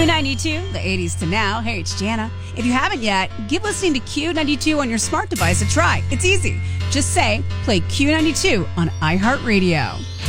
Q92, the 80s to now. Hey, it's Jana. If you haven't yet, give listening to Q92 on your smart device a try. It's easy. Just say, play Q92 on iHeartRadio.